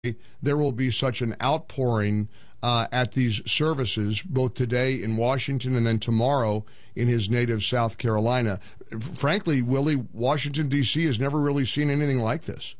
there will be such an outpouring at these services, both today in Washington and then tomorrow in his native South Carolina. Frankly, Willie, Washington, D.C. has never really seen anything like this.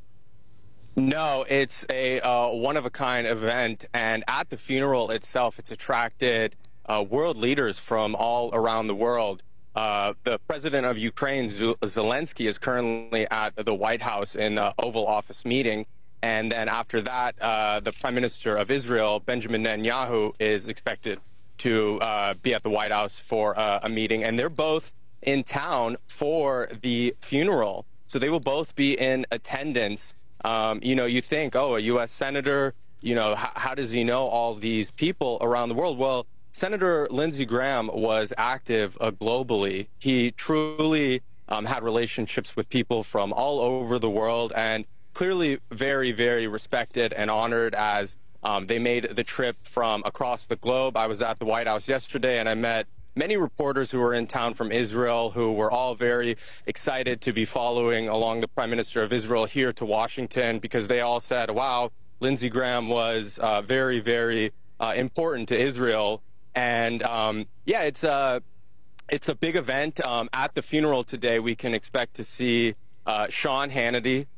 No, it's a one-of-a-kind event, and at the funeral itself, it's attracted world leaders from all around the world. The president of Ukraine, Zelensky, is currently at the White House in the Oval Office meeting. And then after that, the Prime Minister of Israel, Benjamin Netanyahu, is expected to be at the White House for a meeting. And they're both in town for the funeral. So they will both be in attendance. You think, oh, a U.S. senator, how does he know all these people around the world? Well, Senator Lindsey Graham was active globally. He truly had relationships with people from all over the world and clearly very, very respected and honored as they made the trip from across the globe. I was at the White House yesterday, and I met many reporters who were in town from Israel who were all very excited to be following along the Prime Minister of Israel here to Washington because they all said, wow, Lindsey Graham was very, very important to Israel. And it's a big event. At the funeral today, we can expect to see Sean Hannity,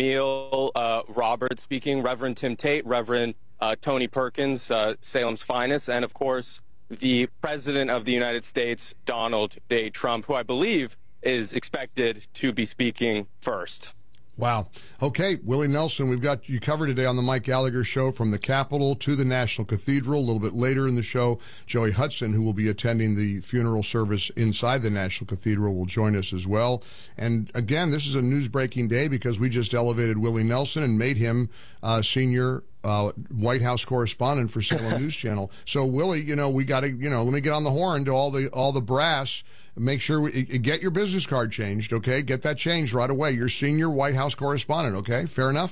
Emil Roberts speaking, Reverend Tim Tate, Reverend Tony Perkins, Salem's finest, and of course, the President of the United States, Donald J. Trump, who I believe is expected to be speaking first. Wow. Okay, Willie Nelson, we've got you covered today on the Mike Gallagher Show from the Capitol to the National Cathedral. A little bit later in the show, Joey Hudson, who will be attending the funeral service inside the National Cathedral, will join us as well. And again, this is a news-breaking day because we just elevated Willie Nelson and made him senior White House correspondent for Salem News Channel. So, Willie, we got to, let me get on the horn to all the brass. Make sure get your business card changed, okay? Get that changed right away. You're senior White House correspondent, okay? Fair enough?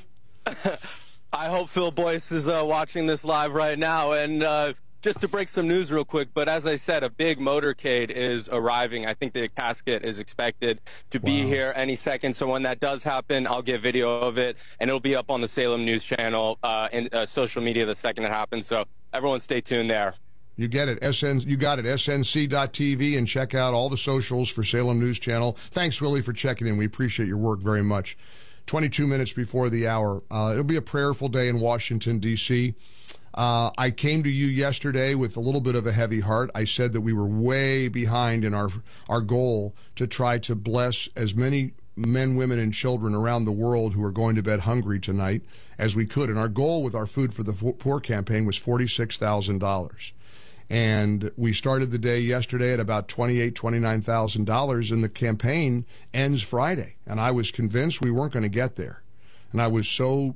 I hope Phil Boyce is watching this live right now. And just to break some news real quick, but as I said, a big motorcade is arriving. I think the casket is expected to be here any second. So when that does happen, I'll get video of it, and it'll be up on the Salem News Channel and social media the second it happens. So everyone stay tuned there. You get it. You got it. SNC.TV, and check out all the socials for Salem News Channel. Thanks, Willie, for checking in. We appreciate your work very much. 22 minutes before the hour. It'll be a prayerful day in Washington, D.C. I came to you yesterday with a little bit of a heavy heart. I said that we were way behind in our goal to try to bless as many men, women, and children around the world who are going to bed hungry tonight as we could. And our goal with our Food for the Poor campaign was $46,000. And we started the day yesterday at about $28,000, $29,000, and the campaign ends Friday. And I was convinced we weren't going to get there. And I was so,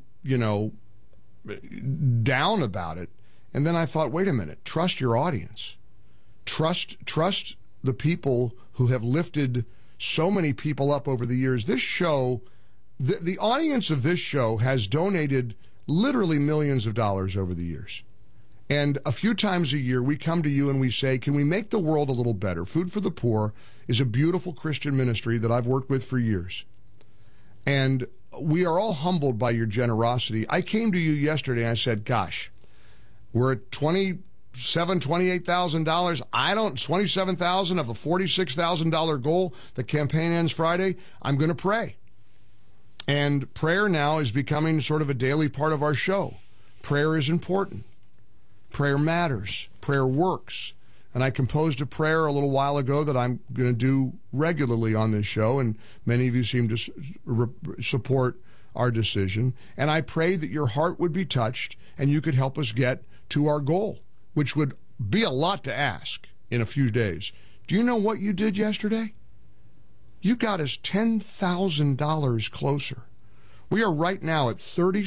down about it. And then I thought, wait a minute, trust your audience. Trust the people who have lifted so many people up over the years. This show, the audience of this show has donated literally millions of dollars over the years. And a few times a year, we come to you and we say, can we make the world a little better? Food for the Poor is a beautiful Christian ministry that I've worked with for years. And we are all humbled by your generosity. I came to you yesterday and I said, gosh, we're at $28,000. $27,000 of a $46,000 goal. The campaign ends Friday. I'm going to pray. And prayer now is becoming sort of a daily part of our show. Prayer is important. Prayer matters. Prayer works. And I composed a prayer a little while ago that I'm going to do regularly on this show, and many of you seem to support our decision. And I pray that your heart would be touched and you could help us get to our goal, which would be a lot to ask in a few days. Do you know what you did yesterday? You got us $10,000 closer. We are right now at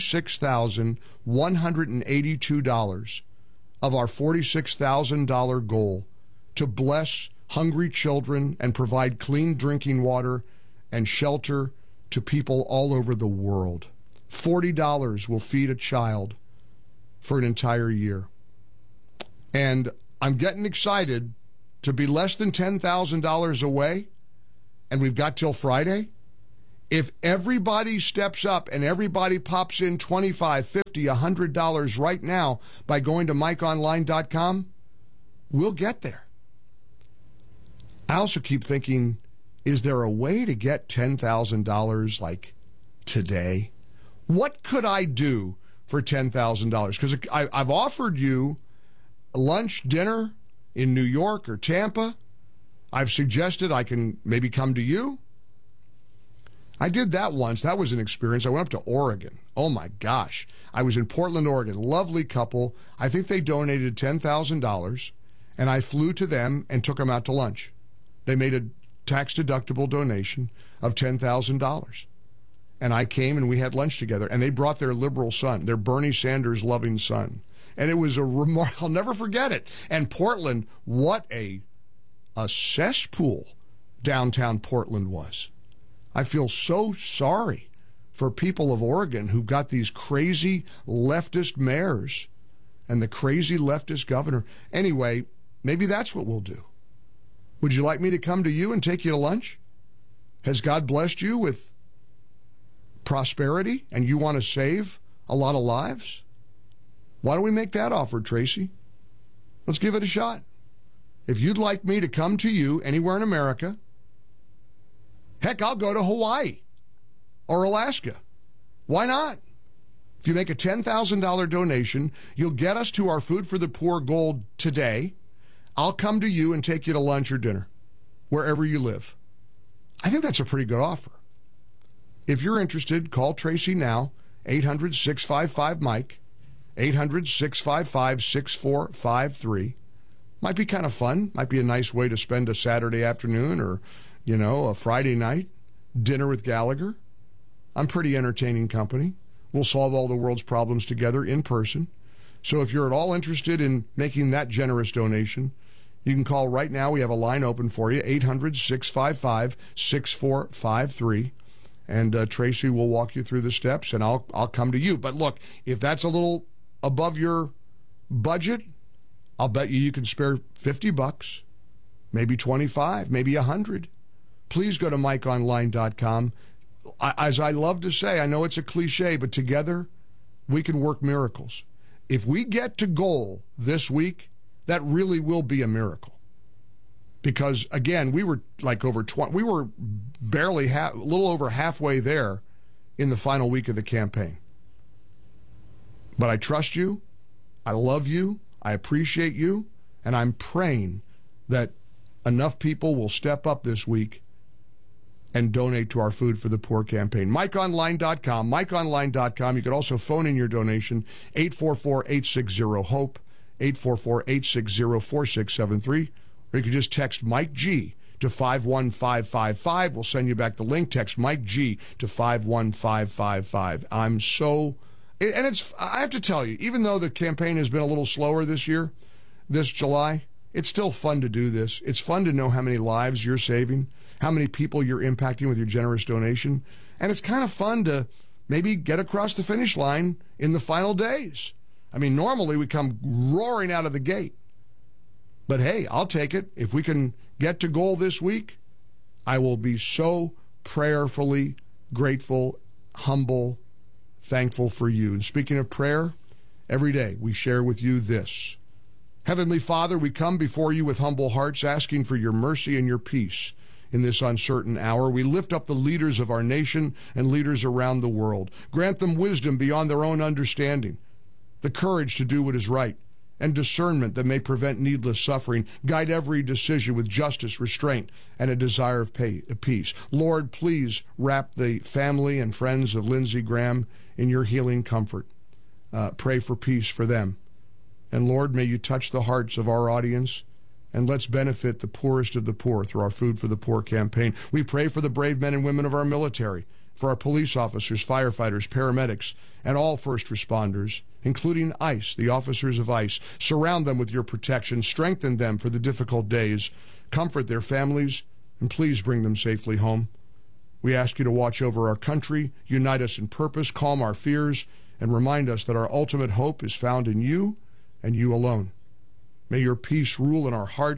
$36,182 of our $46,000 goal to bless hungry children and provide clean drinking water and shelter to people all over the world. $40 will feed a child for an entire year. And I'm getting excited to be less than $10,000 away, and we've got till Friday. If everybody steps up and everybody pops in $25, $50, $100 right now by going to MikeOnline.com, we'll get there. I also keep thinking, is there a way to get $10,000 like today? What could I do for $10,000? Because I've offered you lunch, dinner in New York or Tampa. I've suggested I can maybe come to you. I did that once. That was an experience. I went up to Oregon. Oh, my gosh. I was in Portland, Oregon. Lovely couple. I think they donated $10,000, and I flew to them and took them out to lunch. They made a tax-deductible donation of $10,000. And I came and we had lunch together, and they brought their liberal son, their Bernie Sanders-loving son. And it was I'll never forget it. And Portland, what a cesspool downtown Portland was. I feel so sorry for people of Oregon who've got these crazy leftist mayors and the crazy leftist governor. Anyway, maybe that's what we'll do. Would you like me to come to you and take you to lunch? Has God blessed you with prosperity and you want to save a lot of lives? Why don't we make that offer, Tracy? Let's give it a shot. If you'd like me to come to you anywhere in America, heck, I'll go to Hawaii or Alaska. Why not? If you make a $10,000 donation, you'll get us to our Food for the Poor goal today. I'll come to you and take you to lunch or dinner, wherever you live. I think that's a pretty good offer. If you're interested, call Tracy now, 800-655-MIKE, 800-655-6453. Might be kind of fun. Might be a nice way to spend a Saturday afternoon or, a Friday night, dinner with Gallagher. I'm pretty entertaining company. We'll solve all the world's problems together in person. So if you're at all interested in making that generous donation, you can call right now. We have a line open for you, 800-655-6453. And Tracy will walk you through the steps, and I'll come to you. But look, if that's a little above your budget, I'll bet you can spare $50, maybe $25, maybe $100. Please go to MikeOnline.com. As I love to say, I know it's a cliche, but together we can work miracles. If we get to goal this week, that really will be a miracle. Because, again, we were like over 20, we were barely a little over halfway there in the final week of the campaign. But I trust you. I love you. I appreciate you. And I'm praying that enough people will step up this week and donate to our Food for the Poor campaign. MikeOnline.com, MikeOnline.com. You can also phone in your donation, 844-860-HOPE, 844-860-4673. Or you can just text Mike G to 51555. We'll send you back the link. Text Mike G to 51555. I have to tell you, even though the campaign has been a little slower this year, this July, it's still fun to do this. It's fun to know how many lives you're saving, how many people you're impacting with your generous donation. And it's kind of fun to maybe get across the finish line in the final days. I mean, normally we come roaring out of the gate. But hey, I'll take it. If we can get to goal this week, I will be so prayerfully grateful, humble, thankful for you. And speaking of prayer, every day we share with you this. Heavenly Father, we come before you with humble hearts, asking for your mercy and your peace in this uncertain hour. We lift up the leaders of our nation and leaders around the world. Grant them wisdom beyond their own understanding, the courage to do what is right, and discernment that may prevent needless suffering. Guide every decision with justice, restraint, and a desire of peace. Lord, please wrap the family and friends of Lindsey Graham in your healing comfort. Pray for peace for them. And Lord, may you touch the hearts of our audience, and let's benefit the poorest of the poor through our Food for the Poor campaign. We pray for the brave men and women of our military, for our police officers, firefighters, paramedics, and all first responders, including ICE, the officers of ICE. Surround them with your protection. Strengthen them for the difficult days. Comfort their families, and please bring them safely home. We ask you to watch over our country, unite us in purpose, calm our fears, and remind us that our ultimate hope is found in you and you alone. May your peace rule in our hearts.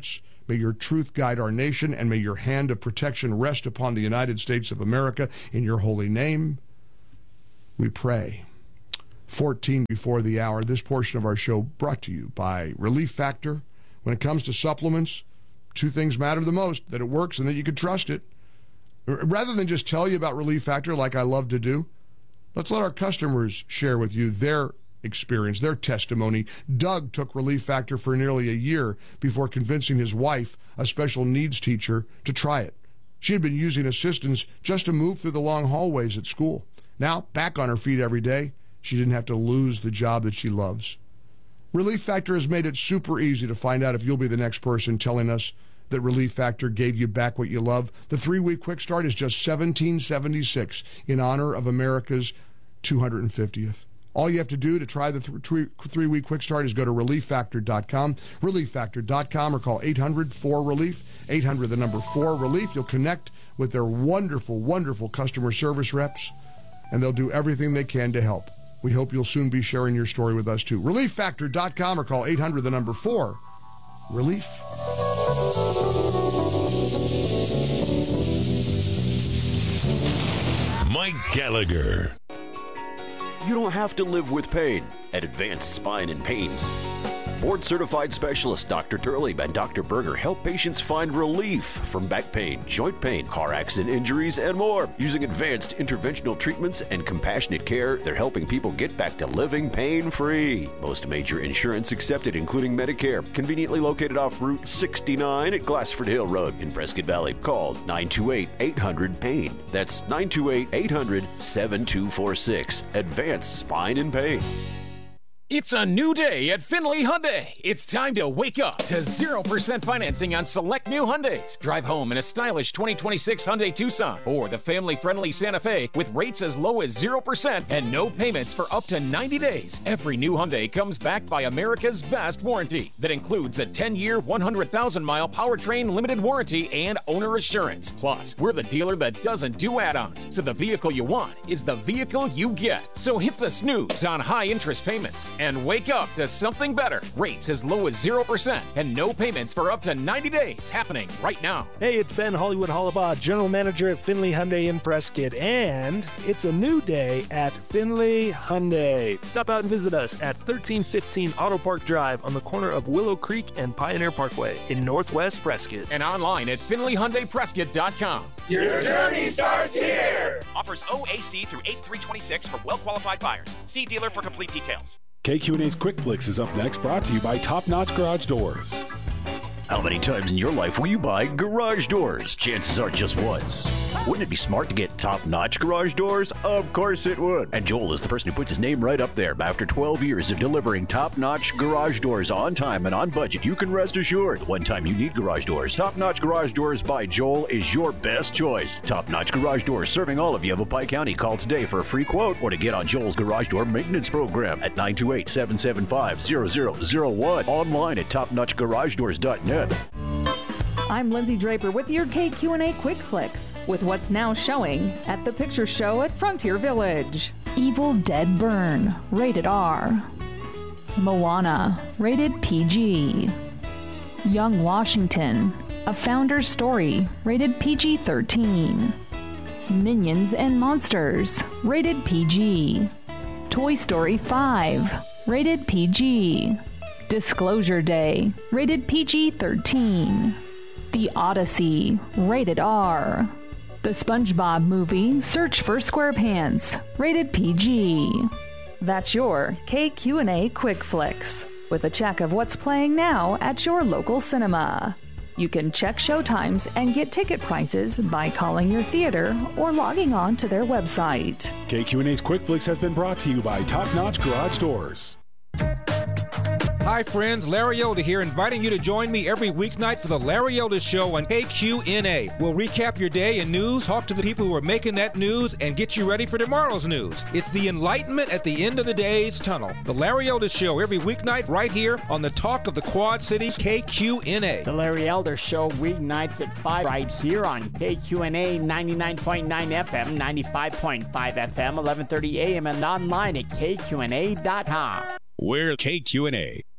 May your truth guide our nation, and may your hand of protection rest upon the United States of America. In your holy name, we pray. 14 before the hour, this portion of our show brought to you by Relief Factor. When it comes to supplements, two things matter the most: that it works and that you can trust it. Rather than just tell you about Relief Factor like I love to do, let's let our customers share with you their experience, their testimony. Doug took Relief Factor for nearly a year before convincing his wife, a special needs teacher, to try it. She had been using assistance just to move through the long hallways at school. Now, back on her feet every day, she didn't have to lose the job that she loves. Relief Factor has made it super easy to find out if you'll be the next person telling us that Relief Factor gave you back what you love. The 3-week quick start is just $17.76 in honor of America's 250th. All you have to do to try the 3-week quick start is go to ReliefFactor.com, ReliefFactor.com, or call 800-4RELIEF, 800 the number 4RELIEF. You'll connect with their wonderful, wonderful customer service reps, and they'll do everything they can to help. We hope you'll soon be sharing your story with us too. ReliefFactor.com, or call 800 the number 4RELIEF. Mike Gallagher. You don't have to live with pain at Advanced Spine and Pain. Board-certified specialists Dr. Turley and Dr. Berger help patients find relief from back pain, joint pain, car accident injuries, and more. Using advanced interventional treatments and compassionate care, they're helping people get back to living pain-free. Most major insurance accepted, including Medicare. Conveniently located off Route 69 at Glassford Hill Road in Prescott Valley. Call 928-800-PAIN. That's 928-800-7246. Advanced Spine and Pain. It's a new day at Findlay Hyundai. It's time to wake up to 0% financing on select new Hyundais. Drive home in a stylish 2026 Hyundai Tucson or the family-friendly Santa Fe with rates as low as 0% and no payments for up to 90 days. Every new Hyundai comes backed by America's best warranty that includes a 10-year, 100,000-mile powertrain limited warranty and owner assurance. Plus, we're the dealer that doesn't do add-ons, so the vehicle you want is the vehicle you get. So hit the snooze on high interest payments and wake up to something better. Rates as low as 0% and no payments for up to 90 days happening right now. Hey, it's Ben Hollywood Hollabaugh, General Manager at Findlay Hyundai in Prescott, and it's a new day at Findlay Hyundai. Stop out and visit us at 1315 Auto Park Drive on the corner of Willow Creek and Pioneer Parkway in Northwest Prescott. And online at FindlayHyundaiPrescott.com. Your journey starts here! Offers OAC through 8/3/26 for well-qualified buyers. See dealer for complete details. KQ&A's Quick Flicks is up next, brought to you by Top Notch Garage Doors. How many times in your life will you buy garage doors? Chances are just once. Wouldn't it be smart to get top-notch garage doors? Of course it would. And Joel is the person who puts his name right up there. After 12 years of delivering top-notch garage doors on time and on budget, you can rest assured the one time you need garage doors, Top-Notch Garage Doors by Joel is your best choice. Top-Notch Garage Doors serving all of Yavapai County. Call today for a free quote or to get on Joel's garage door maintenance program at 928-775-0001. Online at topnotchgaragedoors.net. I'm Lindsay Draper with your KQ&A Quick Flicks with what's now showing at the Picture Show at Frontier Village. Evil Dead Burn, rated R. Moana, rated PG. Young Washington, A Founder's Story, rated PG-13. Minions and Monsters, rated PG. Toy Story 5, rated PG. Disclosure Day, rated PG-13. The Odyssey, rated R. The SpongeBob Movie, Search for SquarePants, rated PG. That's your KQ&A Quick Flicks, with a check of what's playing now at your local cinema. You can check showtimes and get ticket prices by calling your theater or logging on to their website. KQ&A's Quick Flicks has been brought to you by Top Notch Garage Doors. Hi friends, Larry Elder here, inviting you to join me every weeknight for the Larry Elder Show on KQ&A. We'll recap your day in news, talk to the people who are making that news, and get you ready for tomorrow's news. It's the enlightenment at the end of the day's tunnel. The Larry Elder Show every weeknight right here on the Talk of the Quad Cities, KQ&A. The Larry Elder Show weeknights at 5 right here on KQ&A 99.9 FM, 95.5 FM, 1130 AM, and online at KQ&A.com. We're KQ&A.